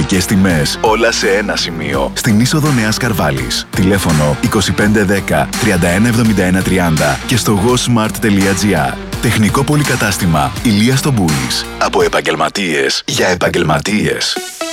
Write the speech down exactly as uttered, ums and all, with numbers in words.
εξαιρετικές τιμές, όλα σε ένα σημείο. Στην είσοδο Νέας Καρβάλης. Τηλέφωνο είκοσι πέντε δέκα τριάντα ένα εβδομήντα ένα τριάντα και στο gosmart τελεία gr. Τεχνικό πολυκατάστημα Ηλίας Τομπούλης. Από επαγγελματίες για επαγγελματίες.